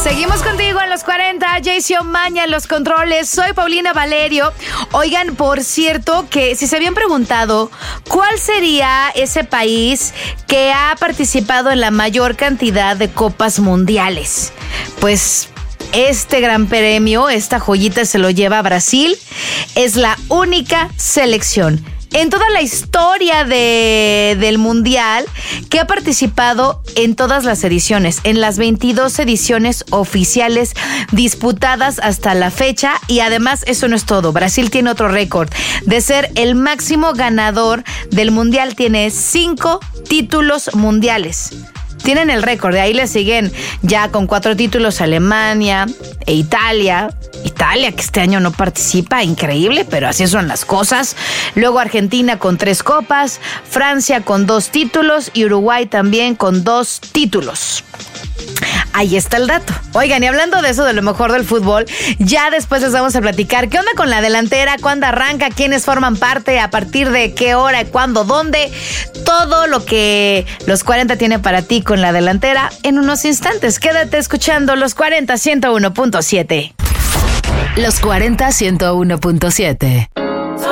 Seguimos contigo en los 40, Jaycee Omaña en los controles, soy Paulina Valerio. Oigan, por cierto, que si se habían preguntado cuál sería ese país que ha participado en la mayor cantidad de copas mundiales, pues este gran premio, esta joyita se lo lleva Brasil. Es la única selección en toda la historia del Mundial que ha participado en todas las ediciones, en las 22 ediciones oficiales disputadas hasta la fecha. Y además, eso no es todo. Brasil tiene otro récord de ser el máximo ganador del Mundial. Tiene 5 títulos mundiales. Tienen el récord, de ahí le siguen ya con 4 títulos Alemania e Italia. Italia, que este año no participa, increíble, pero así son las cosas. Luego Argentina con 3 copas, Francia con 2 títulos y Uruguay también con 2 títulos. Ahí está el dato. Oigan, y hablando de eso, de lo mejor del fútbol, ya después les vamos a platicar qué onda con la delantera, cuándo arranca, quiénes forman parte, a partir de qué hora, cuándo, dónde. Todo lo que los 40 tiene para ti con la delantera en unos instantes. Quédate escuchando los 40 101.7. Los 40 101.7.